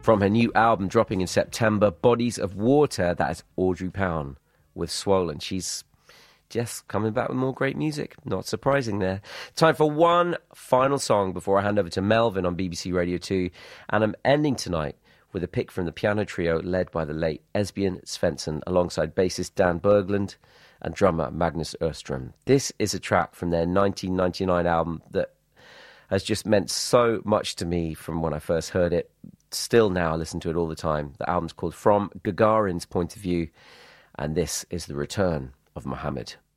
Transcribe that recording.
From her new album dropping in September, Bodies of Water, that is Audrey Pound with Swollen. She's just coming back with more great music. Not surprising there. Time for one final song before I hand over to Melvin on BBC Radio 2. And I'm ending tonight with a pick from the piano trio led by the late Esbjørn Svensson alongside bassist Dan Berglund and drummer Magnus Öström. This is a track from their 1999 album that has just meant so much to me from when I first heard it. Still now, I listen to it all the time. The album's called From Gagarin's Point of View, and this is the return of Mohammed.